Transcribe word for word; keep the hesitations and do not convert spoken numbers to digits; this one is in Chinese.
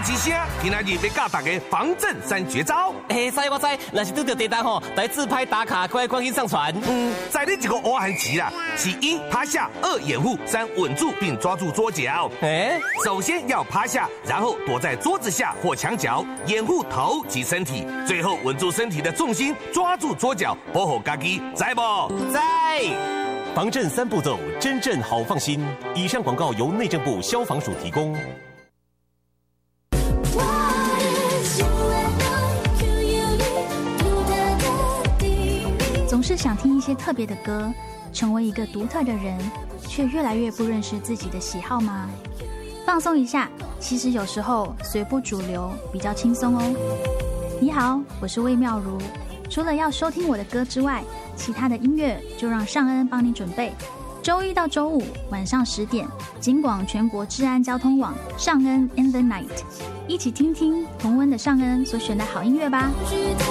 之声，今仔日要教大家防震三绝招。 哎，知我知，若是拄到地震吼，来自拍打卡，快赶紧上传。 嗯，在你这个挖痕期啦，是一趴下，二掩护，三稳住并抓住桌角。 哎， 首先要趴下，然后躲在桌子下或墙角，掩护头及身体，最后稳住身体的重心，抓住桌角，保护家己，知不？ 在。 防震三步骤，真正好放心。以上广告由内政部消防署提供。 总是想听一些特别的歌，成为一个独特的人，却越来越不认识自己的喜好吗？放松一下，其实有时候随波逐流比较轻松哦。你好，我是魏妙如。除了要收听我的歌之外，其他的音乐就让尚恩帮你准备。周一到周五晚上十点，警广全国治安交通网尚恩 in the night， 一起听听同温的尚恩所选的好音乐吧。